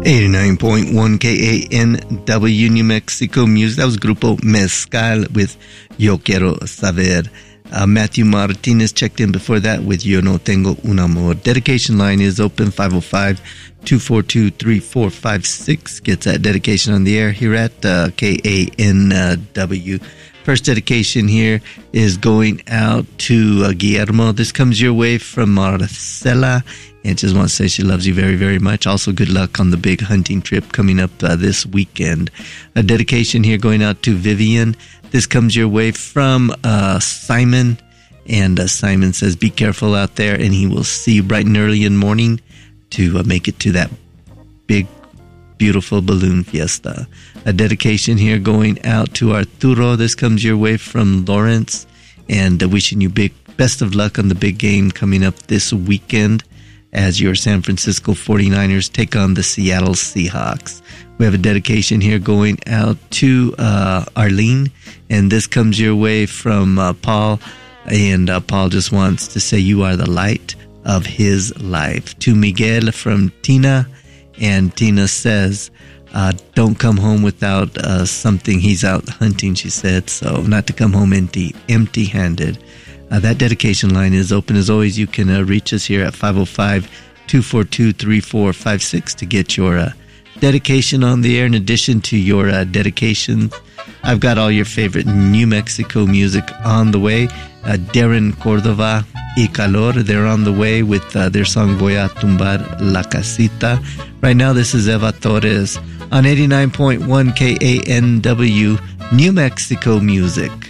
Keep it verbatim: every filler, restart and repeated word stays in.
eighty-nine point one K A N W New Mexico Music. That was Grupo Mezcal with Yo Quiero Saber. Uh, Matthew Martinez checked in before that with Yo No Tengo Un Amor. Dedication line is open, five oh five, two four two, three four five six. Gets that dedication on the air here at uh, K A N W. First dedication here is going out to uh, Guillermo. This comes your way from Marcela, and just wants to say she loves you very, very much. Also, good luck on the big hunting trip coming up uh, this weekend. A dedication here going out to Vivian. This comes your way from uh, Simon, and uh, Simon says, be careful out there, and he will see you bright and early in the morning to uh, make it to that big, beautiful balloon fiesta. A dedication here going out to Arturo. This comes your way from Lawrence, and uh, wishing you big best of luck on the big game coming up this weekend as your San Francisco forty-niners take on the Seattle Seahawks. We have a dedication here going out to uh, Arlene, and this comes your way from uh, Paul, and uh, Paul just wants to say you are the light of his life. To Miguel from Tina, and Tina says, uh, don't come home without uh, something. He's out hunting, she said, so not to come home empty, empty-handed. Uh, that dedication line is open as always. You can uh, reach us here at five oh five, two four two, three four five six to get your uh, dedication on the air. In addition to your uh, dedications, I've got all your favorite New Mexico music on the way. Uh, Darren Cordova y Calor, they're on the way with uh, their song Voy a Tumbar La Casita. Right now, this is Eva Torres on eighty-nine point one K A N W New Mexico Music.